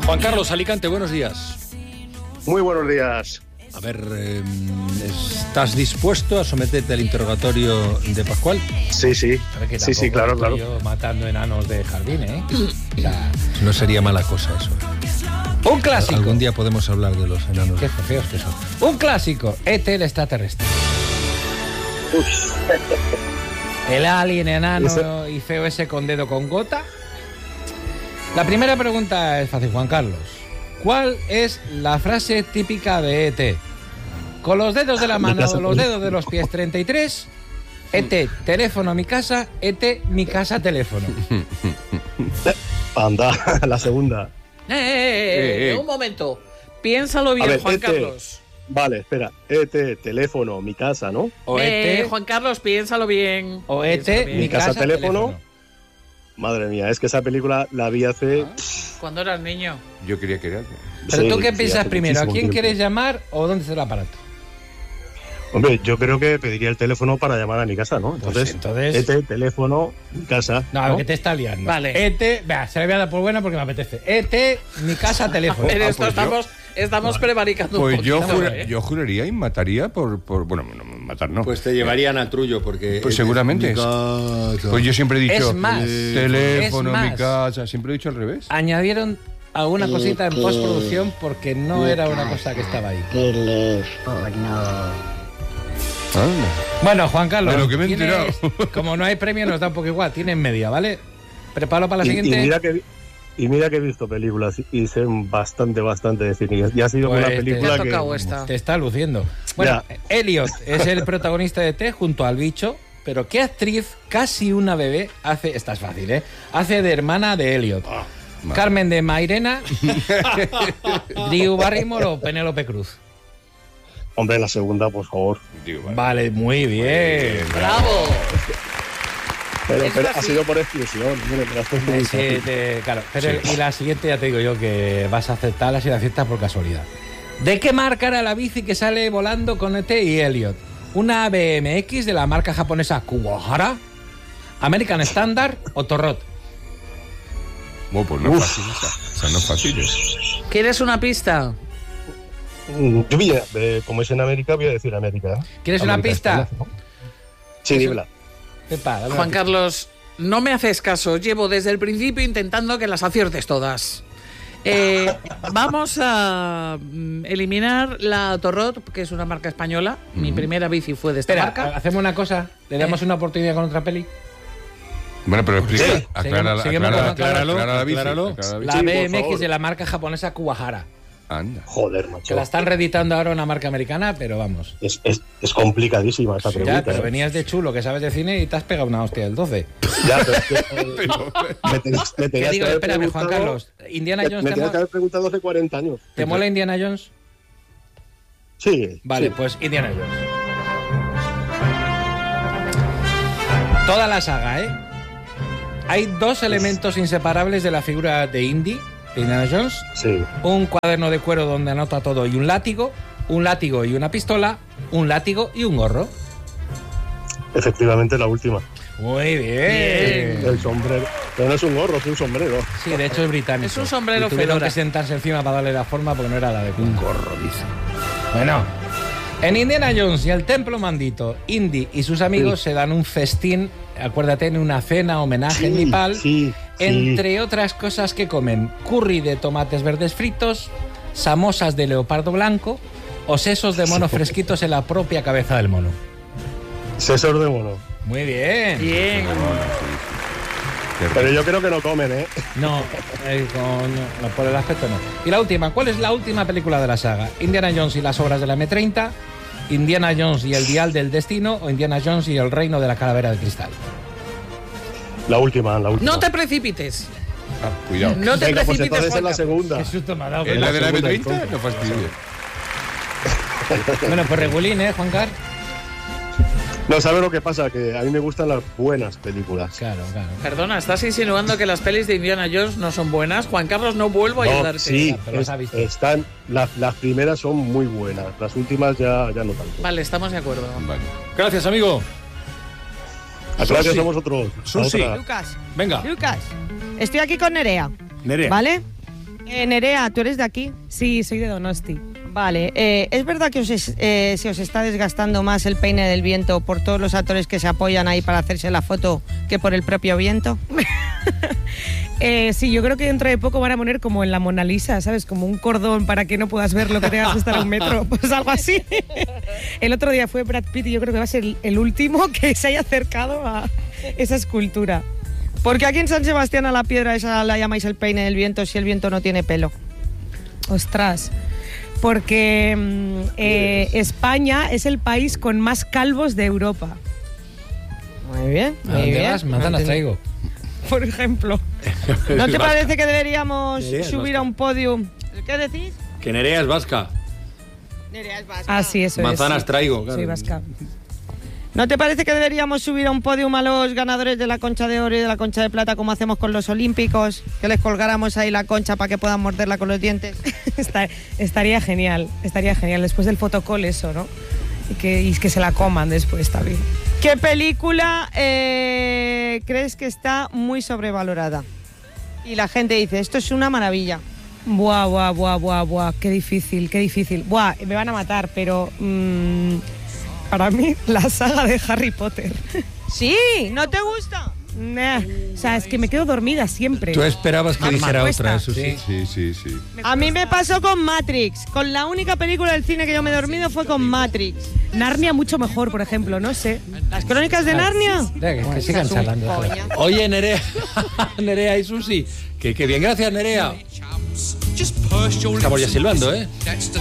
Juan Carlos, Alicante, buenos días. Muy buenos días. A ver, ¿estás dispuesto a someterte al interrogatorio de Pascual? Sí, claro. Yo matando enanos de jardín, ¿eh? O sea, no sería mala cosa eso. Un clásico. Algún día podemos hablar de los enanos. Qué feos que son. Un clásico, E.T. el extraterrestre. El alien enano y feo ese con dedo con gota. La primera pregunta es fácil, Juan Carlos. ¿Cuál es la frase típica de E.T.? Con los dedos de la mano o los dedos de los pies 33. E.T. teléfono mi casa. E.T. mi casa teléfono. Anda, la segunda. Un momento. Piénsalo bien, ver, Juan E.T. Carlos. Vale, espera. E.T. teléfono mi casa, ¿no? O E.T. Juan Carlos, piénsalo bien. O E.T. mi casa teléfono. Madre mía, es que esa película la vi hace... Cuando eras niño. Yo quería que era. Pero tú qué piensas hace primero, ¿a muchísimo quién tiempo. quieres llamar o dónde está el aparato? Hombre, yo creo que pediría el teléfono para llamar a mi casa, ¿no? Entonces, E.T. teléfono mi casa. No, a ver, que te está liando. Vale. E.T. Vea, se le voy a dar por buena porque me apetece. E.T. mi casa teléfono. En esto pues estamos prevaricando Pues un yo, poquito. yo juraría y mataría por... Bueno, no, matar no. Pues te llevarían a Trullo porque... Pues seguramente. Pues yo siempre he dicho... Es más, teléfono, es más. mi casa... Siempre he dicho al revés. Añadieron alguna cosita en postproducción porque no era una cosa que estaba ahí. Anda. Bueno, Juan Carlos, De lo que me he tienes- enterado. como no hay premio nos da un poco igual, tienes media, ¿vale? Prepáralo para la Y siguiente. mira que he visto películas y sé bastante de cine. Y ha sido Pues una te película ha tocado que... esta. Te está luciendo. Bueno, Elliot es el protagonista de T junto al bicho, pero ¿qué actriz, casi una bebé, hace, esta es fácil, hace de hermana de Elliot? Carmen de Mairena, Drew Barrymore o Penélope Cruz. Hombre, la segunda, por favor. Digo, Vale, muy bien. ¡Bravo! Pero Esta ha sí. sido por exclusión. Mire, me la has puesto muy fácil. Claro, pero y la siguiente ya te digo yo que vas a aceptarla si la aciertas por casualidad. ¿De qué marca era la bici que sale volando con E.T. y Elliot? ¿Una BMX de la marca japonesa Kuwahara? ¿American Standard o Torrot? Bueno, pues no es fácil esa. O sea, no es fácil. ¿Quieres una pista? Yo como es en América, voy a decir América. ¿Quieres una pista? ¿no? Sí, dímela. Pepa, dame una Juan pista. Carlos, no me haces caso. Llevo desde el principio intentando que las aciertes todas. Vamos a eliminar la Torrot, que es una marca española. Mi primera bici fue de esta Espera, marca. hacemos una cosa. ¿Le damos una oportunidad con otra peli? Bueno, pero explica. Sí. Aclara Seguimos con- la bici. acláralo. aclara la bici. La Sí, por BMX favor. de la marca japonesa Kuwahara. Anda. Joder, Que macho. la están reeditando ahora una marca americana, pero vamos. Es complicadísima esta pregunta. Ya, pero venías de chulo, que sabes de cine y te has pegado una hostia del 12. Ya, pero es que, me ¿Qué tenías digo? que haber Espérame, Juan preguntado- Carlos. ¿Indiana Jones Me te, tenías que haber preguntado hace 40 años. te mola Indiana Jones? Sí. Vale, sí. pues Indiana Jones. Toda la saga, ¿eh? Hay dos elementos inseparables de la figura de Indy, de Indiana Jones. Sí. Un cuaderno de cuero donde anota todo y un látigo y una pistola, un látigo y un gorro. Efectivamente, la última. Muy bien. El sombrero. Pero no es un gorro, es un sombrero. Sí, de hecho es británico. Es un sombrero Y tuvieron fedora. que sentarse encima para darle la forma porque no era la de un gorro, dice. Bueno, en Indiana Jones y el Templo Maldito, Indy y sus amigos se dan un festín, acuérdate, en una cena homenaje en Nepal, Sí. entre otras cosas que comen curry de tomates verdes fritos, samosas de leopardo blanco o sesos de mono fresquitos en la propia cabeza del mono. Sesos de mono. Muy bien. Bien. Pero yo creo que no comen, ¿eh? No, por el aspecto no. Y la última, ¿cuál es la última película de la saga? ¿Indiana Jones y las obras de la M30? ¿Indiana Jones y el dial del destino? ¿O Indiana Jones y el reino de la calavera de cristal? La última. No te precipites. Cuidado. No te Venga, pues precipites, entonces es Juan la Carlos. segunda. Qué susto me ha dado. ¿En la de la segunda, M30? entonces. No fastidies. Bueno, pues regulín, ¿eh, Juan Carlos? No, ¿sabes lo que pasa? Que a mí me gustan las buenas películas. Claro. Perdona, ¿estás insinuando que las pelis de Indiana Jones no son buenas? Juan Carlos, no vuelvo a No, ayudarte. sí, pero las ha visto. están, las primeras son muy buenas. Las últimas ya no tanto. Vale, estamos de acuerdo. Vale. Gracias, amigo. Gracias Susi. a vosotros. Susi. Otra. Lucas, Venga, Lucas, estoy aquí con Nerea, Nerea. ¿vale? Nerea, ¿tú eres de aquí? Sí, soy de Donosti. Vale, ¿es verdad que se os está desgastando más el peine del viento por todos los actores que se apoyan ahí para hacerse la foto que por el propio viento? Sí, yo creo que dentro de poco van a poner como en la Mona Lisa, ¿sabes? Como un cordón para que no puedas ver lo que tengas que estar a un metro, pues algo así. El otro día fue Brad Pitt y yo creo que va a ser el último que se haya acercado a esa escultura. Porque aquí en San Sebastián a la piedra esa la llamáis el peine del viento si el viento no tiene pelo. Ostras, porque España es el país con más calvos de Europa. Muy bien, ¿A dónde vas? Manzanas traigo. Por ejemplo. ¿No te parece que deberíamos subir a un podium? ¿Qué decís? Que Nerea es vasca. Nerea es vasca. Ah, sí, eso Manzanas es. traigo, claro. Soy vasca. ¿No te parece que deberíamos subir a un podium a los ganadores de la concha de oro y de la concha de plata como hacemos con los olímpicos? Que les colgáramos ahí la concha para que puedan morderla con los dientes. Estaría genial, después del fotocall eso, ¿no? Y que se la coman después también. ¿Qué película crees que está muy sobrevalorada? Y la gente dice, esto es una maravilla. Buah, qué difícil. Buah, me van a matar, pero para mí la saga de Harry Potter. ¿Sí? ¿No te gusta? Nah, o sea, es que me quedo dormida siempre. Tú esperabas que dijera otra, eso sí. Sí. A mí me pasó con Matrix. Con la única película del cine que yo me he dormido fue con Matrix. Narnia mucho mejor, por ejemplo, no sé. ¿Las crónicas de Narnia? Que sigan charlando. Oye, Nerea y Susi, que bien, gracias, Nerea. Estamos ya silbando, ¿eh?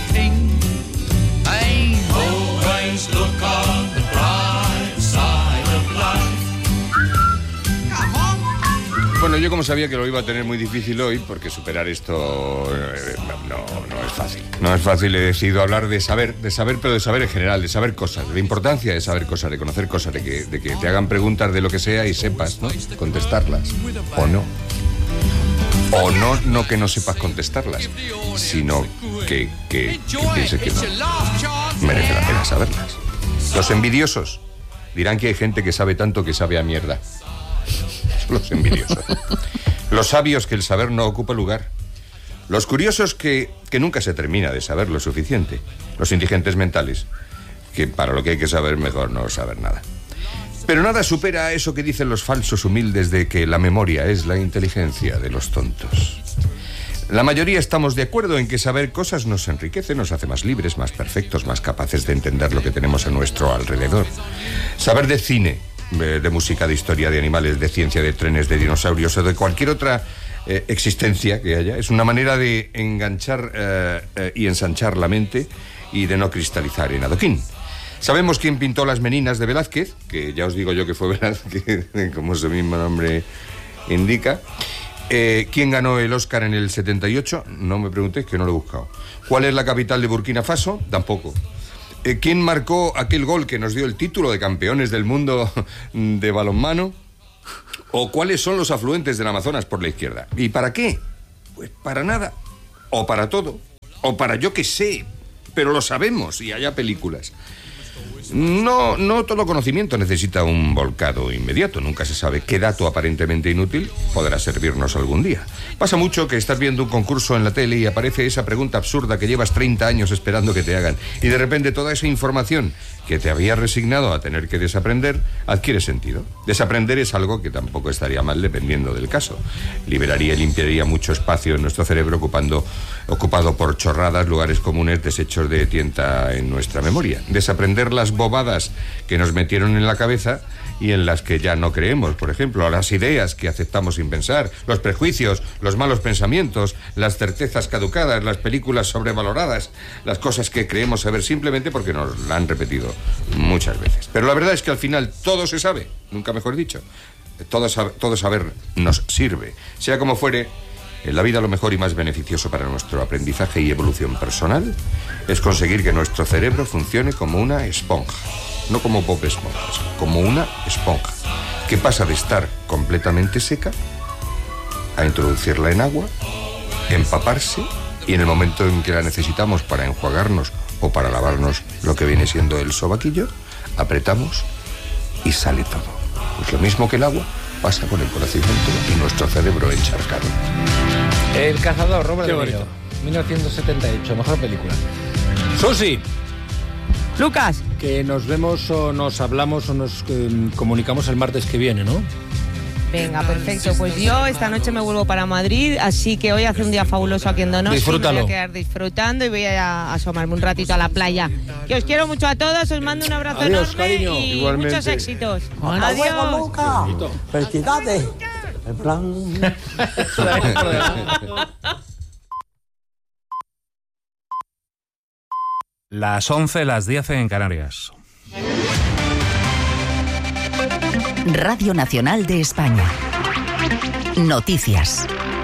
Bueno, yo como sabía que lo iba a tener muy difícil hoy, porque superar esto no es fácil. No es fácil, he decidido hablar de saber, pero de saber en general, de saber cosas, de la importancia de saber cosas, de conocer cosas, de que te hagan preguntas de lo que sea y sepas, ¿no? Contestarlas, o no. O no que no sepas contestarlas, sino que pienses que no merece la pena saberlas. Los envidiosos dirán que hay gente que sabe tanto que sabe a mierda. Los envidiosos. Los sabios que el saber no ocupa lugar. Los curiosos que nunca se termina de saber lo suficiente. Los indigentes mentales, que para lo que hay que saber mejor no saber nada. Pero nada supera a eso que dicen los falsos humildes de que la memoria es la inteligencia de los tontos. La mayoría estamos de acuerdo en que saber cosas nos enriquece, nos hace más libres, más perfectos, más capaces de entender lo que tenemos a nuestro alrededor. Saber de cine, de música, de historia, de animales, de ciencia, de trenes, de dinosaurios o de cualquier otra existencia que haya, es una manera de enganchar y ensanchar la mente y de no cristalizar en adoquín. Sabemos quién pintó las Meninas de Velázquez, que ya os digo yo que fue Velázquez, como su mismo nombre indica. ¿Quién ganó el Oscar en el 78? No me preguntéis, que no lo he buscado. ¿Cuál es la capital de Burkina Faso? Tampoco. ¿Quién marcó aquel gol que nos dio el título de campeones del mundo de balonmano? ¿O cuáles son los afluentes del Amazonas por la izquierda? ¿Y para qué? Pues para nada. O para todo. O para yo qué sé. Pero lo sabemos y haya películas. No todo conocimiento necesita un volcado inmediato. Nunca se sabe qué dato aparentemente inútil podrá servirnos algún día. Pasa mucho que estás viendo un concurso en la tele y aparece esa pregunta absurda que llevas 30 años esperando que te hagan. Y de repente toda esa información que te habías resignado a tener que desaprender adquiere sentido. Desaprender es algo que tampoco estaría mal dependiendo del caso. Liberaría y limpiaría mucho espacio en nuestro cerebro ocupado por chorradas, lugares comunes, desechos de tienta en nuestra memoria. Desaprender las bobadas que nos metieron en la cabeza y en las que ya no creemos, por ejemplo, las ideas que aceptamos sin pensar, los prejuicios, los malos pensamientos, las certezas caducadas, las películas sobrevaloradas, las cosas que creemos saber simplemente porque nos la han repetido muchas veces. Pero la verdad es que al final todo se sabe, nunca mejor dicho. Todo saber nos sirve. Sea como fuere, en la vida lo mejor y más beneficioso para nuestro aprendizaje y evolución personal es conseguir que nuestro cerebro funcione como una esponja. No como Bob Esponja, como una esponja, que pasa de estar completamente seca a introducirla en agua, empaparse y en el momento en que la necesitamos para enjuagarnos o para lavarnos lo que viene siendo el sobaquillo, apretamos y sale todo. Pues lo mismo que el agua pasa con el conocimiento y nuestro cerebro encharcado. El cazador, Robert Qué De Niro, bonito. 1978, mejor película. Susi. Lucas. Que nos vemos o nos hablamos o nos comunicamos el martes que viene, ¿no? Venga, perfecto. Pues yo esta noche me vuelvo para Madrid, así que hoy hace un día fabuloso aquí en Donosti. Disfrútalo. Me voy a quedar disfrutando y voy a asomarme un ratito a la playa. Que os quiero mucho a todos, os mando un abrazo Adiós, enorme cariño. y Igualmente. muchos éxitos. Hasta luego, Adiós. Luca. Felicidades. El plan. Las 11, las 10 en Canarias. Radio Nacional de España. Noticias.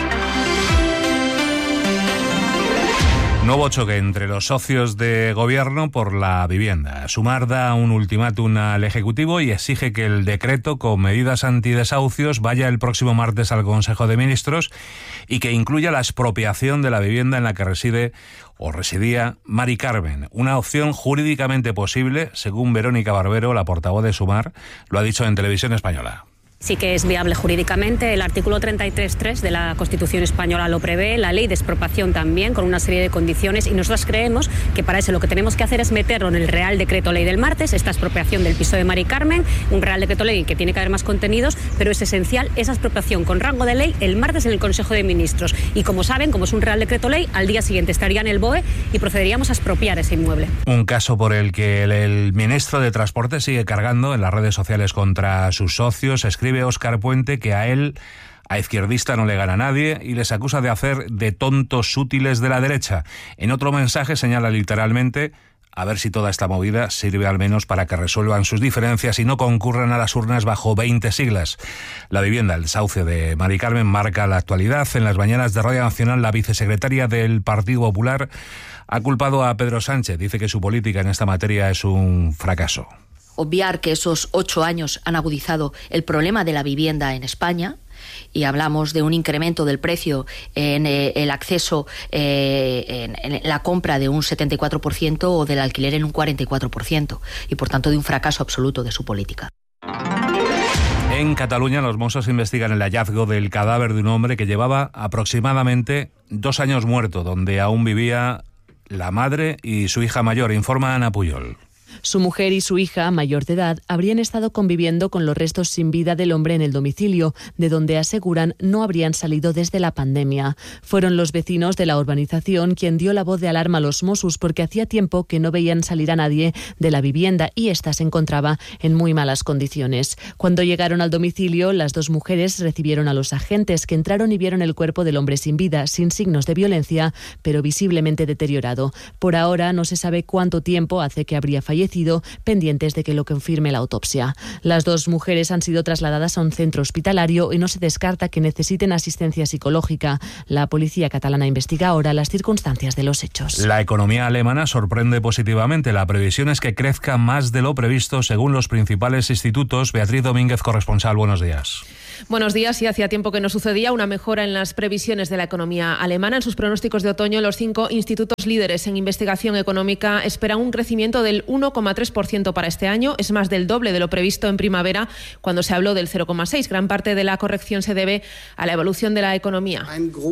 Nuevo choque entre los socios de gobierno por la vivienda. Sumar da un ultimátum al Ejecutivo y exige que el decreto con medidas antidesahucios vaya el próximo martes al Consejo de Ministros y que incluya la expropiación de la vivienda en la que reside o residía Mari Carmen. Una opción jurídicamente posible, según Verónica Barbero, la portavoz de Sumar, lo ha dicho en Televisión Española. Sí que es viable jurídicamente. El artículo 33.3 de la Constitución española lo prevé, la ley de expropiación también, con una serie de condiciones, y nosotros creemos que para eso lo que tenemos que hacer es meterlo en el Real Decreto Ley del martes, esta expropiación del piso de Mari Carmen, un Real Decreto Ley que tiene que haber más contenidos, pero es esencial esa expropiación con rango de ley el martes en el Consejo de Ministros. Y como saben, como es un Real Decreto Ley, al día siguiente estaría en el BOE y procederíamos a expropiar ese inmueble. Un caso por el que el ministro de Transporte sigue cargando en las redes sociales contra sus socios. Escribe Óscar Puente que a él, a izquierdista, no le gana nadie y les acusa de hacer de tontos útiles de la derecha. En otro mensaje señala literalmente: a ver si toda esta movida sirve al menos para que resuelvan sus diferencias y no concurran a las urnas bajo 20 siglas. La vivienda, el desahucio de Mari Carmen, marca la actualidad. En las mañanas de Radio Nacional, la vicesecretaria del Partido Popular ha culpado a Pedro Sánchez. Dice que su política en esta materia es un fracaso. Obviar que esos 8 años han agudizado el problema de la vivienda en España, y hablamos de un incremento del precio en el acceso, en la compra de un 74% o del alquiler en un 44%, y por tanto de un fracaso absoluto de su política. En Cataluña, los Mossos investigan el hallazgo del cadáver de un hombre que llevaba aproximadamente 2 años muerto, donde aún vivía la madre y su hija mayor, informa Ana Puyol. Su mujer y su hija, mayor de edad, habrían estado conviviendo con los restos sin vida del hombre en el domicilio, de donde aseguran no habrían salido desde la pandemia. Fueron los vecinos de la urbanización quien dio la voz de alarma a los Mossos porque hacía tiempo que no veían salir a nadie de la vivienda y ésta se encontraba en muy malas condiciones. Cuando llegaron al domicilio, las 2 mujeres recibieron a los agentes, que entraron y vieron el cuerpo del hombre sin vida, sin signos de violencia, pero visiblemente deteriorado. Por ahora no se sabe cuánto tiempo hace que habría fallecido, pendientes de que lo confirme la autopsia. Las 2 mujeres han sido trasladadas a un centro hospitalario y no se descarta que necesiten asistencia psicológica. La policía catalana investiga ahora las circunstancias de los hechos. La economía alemana sorprende positivamente. La previsión es que crezca más de lo previsto según los principales institutos. Beatriz Domínguez, corresponsal, buenos días. Buenos días. Sí, hacía tiempo que no sucedía una mejora en las previsiones de la economía alemana. En sus pronósticos de otoño, los 5 institutos líderes en investigación económica esperan un crecimiento del 1,3% para este año. Es más del doble de lo previsto en primavera, cuando se habló del 0,6%. Gran parte de la corrección se debe a la evolución de la economía.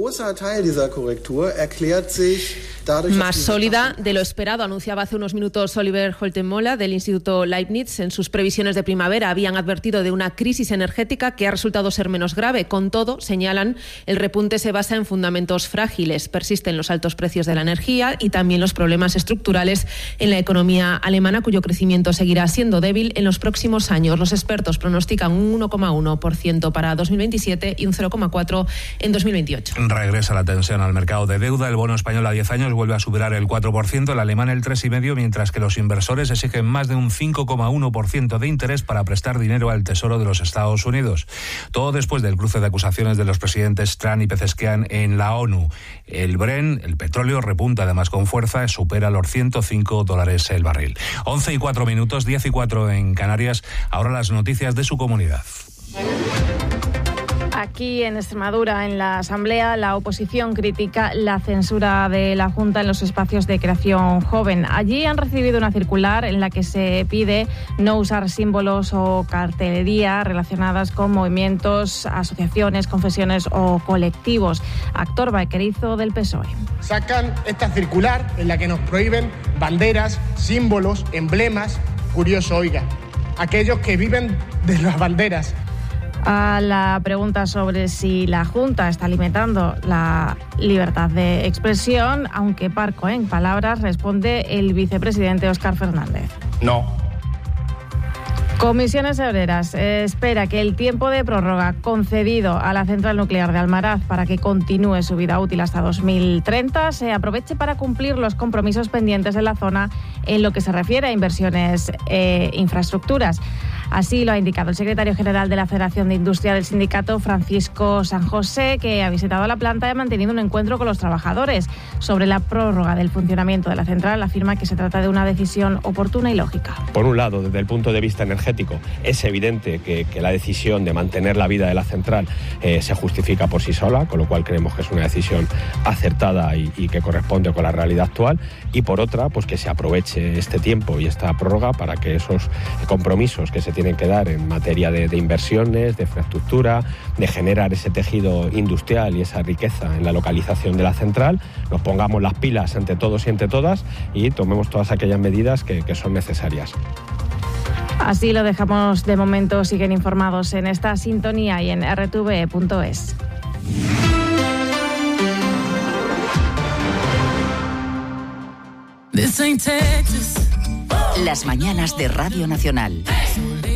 Más sólida de lo esperado, anunciaba hace unos minutos Oliver Holtenmola del Instituto Leibniz. En sus previsiones de primavera habían advertido de una crisis energética que ha resultado ser menos grave. Con todo, señalan, el repunte se basa en fundamentos frágiles. Persisten los altos precios de la energía y también los problemas estructurales en la economía alemana, cuyo crecimiento seguirá siendo débil en los próximos años. Los expertos pronostican un 1,1% para 2027 y un 0,4% en 2028. Regresa la tensión al mercado de deuda. El bono español a 10 años vuelve a superar el 4%, el alemán el 3,5%, mientras que los inversores exigen más de un 5,1% de interés para prestar dinero al Tesoro de los Estados Unidos. Todo después del cruce de acusaciones de los presidentes Trump y Pezeshkian en la ONU. El Brent, el petróleo, repunta además con fuerza, supera los $105 el barril. 11:04, 10:04 en Canarias. Ahora las noticias de su comunidad. Aquí en Extremadura, en la Asamblea, la oposición critica la censura de la Junta en los espacios de creación joven. Allí han recibido una circular en la que se pide no usar símbolos o cartelería relacionadas con movimientos, asociaciones, confesiones o colectivos. Actor vaquerizo del PSOE. Sacan esta circular en la que nos prohíben banderas, símbolos, emblemas. Curioso, oiga, aquellos que viven de las banderas. A la pregunta sobre si la Junta está limitando la libertad de expresión, aunque parco en palabras, responde el vicepresidente Óscar Fernández. No. Comisiones Obreras espera que el tiempo de prórroga concedido a la central nuclear de Almaraz para que continúe su vida útil hasta 2030 se aproveche para cumplir los compromisos pendientes en la zona en lo que se refiere a inversiones e infraestructuras. Así lo ha indicado el secretario general de la Federación de Industria del sindicato, Francisco San José, que ha visitado la planta y ha mantenido un encuentro con los trabajadores. Sobre la prórroga del funcionamiento de la central, afirma que se trata de una decisión oportuna y lógica. Por un lado, desde el punto de vista energético, es evidente que la decisión de mantener la vida de la central se justifica por sí sola, con lo cual creemos que es una decisión acertada y que corresponde con la realidad actual. Y por otra, pues que se aproveche este tiempo y esta prórroga para que esos compromisos que se tienen que dar en materia de inversiones, de infraestructura, de generar ese tejido industrial y esa riqueza en la localización de la central, nos pongamos las pilas entre todos y entre todas y tomemos todas aquellas medidas que son necesarias. Así lo dejamos de momento. Siguen informados en esta sintonía y en rtve.es. Las mañanas de Radio Nacional.